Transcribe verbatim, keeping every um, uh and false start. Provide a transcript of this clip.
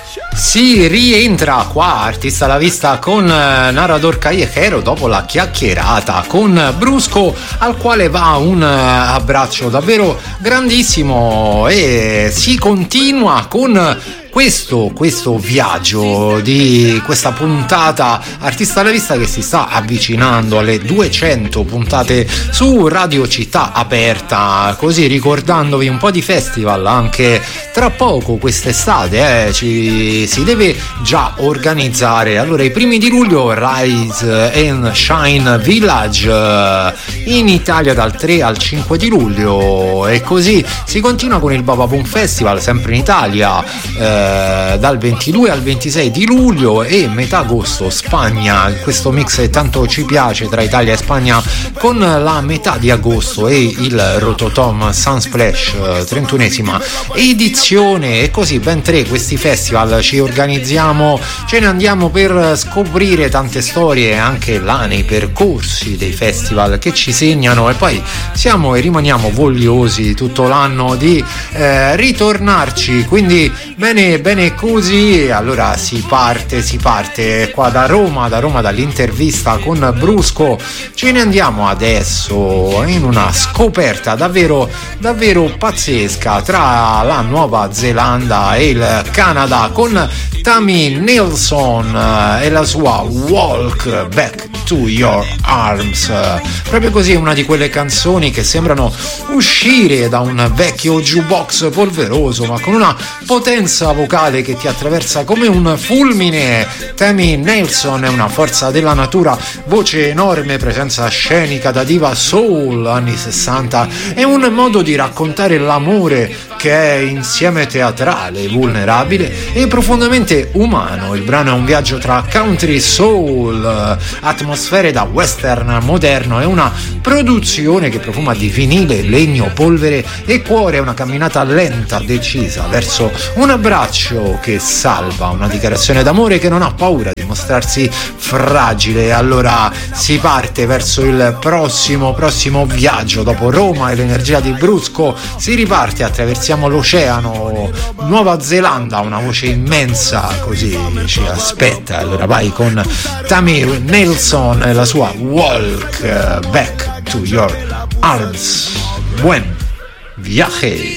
Si rientra qua Artista alla Vista con Narrador Callejero dopo la chiacchierata con Brusco, al quale va un abbraccio davvero grandissimo, e si continua con questo, questo viaggio di questa puntata Artista alla Vista che si sta avvicinando alle duecento puntate su Radio Città Aperta, così ricordandovi un po' di festival anche tra poco quest'estate, eh, ci si deve già organizzare. Allora, i primi di luglio Rise and Shine Village in Italia dal tre al cinque di luglio, e così si continua con il Baba Boom Festival sempre in Italia eh, dal ventidue al ventisei di luglio, e metà agosto Spagna, questo mix che tanto ci piace tra Italia e Spagna, con la metà di agosto e il Rototom Sunsplash trentunesima edizione. E così ben tre questi festival ci organizziamo, ce ne andiamo per scoprire tante storie anche là nei percorsi dei festival che ci segnano, e poi siamo e rimaniamo vogliosi tutto l'anno di eh, ritornarci. Quindi bene bene così. Allora si parte si parte qua da Roma da Roma dall'intervista con Brusco. Ce ne andiamo adesso in una scoperta davvero davvero pazzesca tra la Nuova Zelanda e il Canada, con Tammy Nelson e la sua Walk Back to Your Arms. Proprio così, una di quelle canzoni che sembrano uscire da un vecchio jukebox polveroso, ma con una potenza vocale che ti attraversa come un fulmine. Tammy Nelson è una forza della natura, voce enorme, presenza scenica da diva soul anni sessanta, è un modo di raccontare l'amore che è insieme teatrale, vulnerabile e profondamente umano. Il brano è un viaggio tra country, soul, atmosfere da western moderno, è una produzione che profuma di vinile, legno, polvere e cuore, è una camminata lenta, decisa verso un abbraccio che salva, una dichiarazione d'amore che non ha paura di mostrarsi fragile. Allora si parte verso il prossimo prossimo viaggio. Dopo Roma e l'energia di Brusco si riparte, attraversiamo l'oceano, Nuova Zelanda, una voce immensa così ci aspetta. Allora vai con Tammy Nelson e la sua Walk Back to Your Arms. Buen viaje.